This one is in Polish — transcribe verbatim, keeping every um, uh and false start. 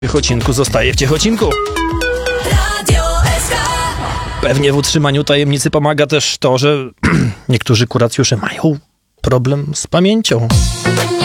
W Ciechocinku zostaje w Ciechocinku. Pewnie w utrzymaniu tajemnicy pomaga też to, że niektórzy kuracjusze mają problem z pamięcią.